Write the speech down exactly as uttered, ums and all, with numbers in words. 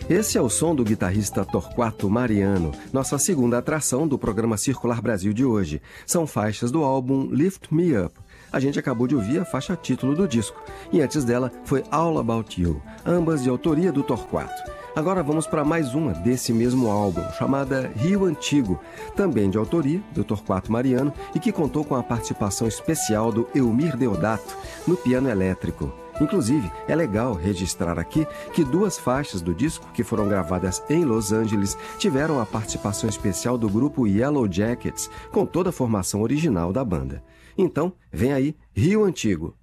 Esse é o som do guitarrista Torquato Mariano, nossa segunda atração do programa Circular Brasil de hoje. São faixas do álbum Lift Me Up. A gente acabou de ouvir a faixa título do disco, e antes dela foi All About You, ambas de autoria do Torquato. Agora vamos para mais uma desse mesmo álbum, chamada Rio Antigo, também de autoria do Torquato Mariano e que contou com a participação especial do Eumir Deodato no piano elétrico. Inclusive, é legal registrar aqui que duas faixas do disco, que foram gravadas em Los Angeles, tiveram a participação especial do grupo Yellow Jackets, com toda a formação original da banda. Então, vem aí Rio Antigo.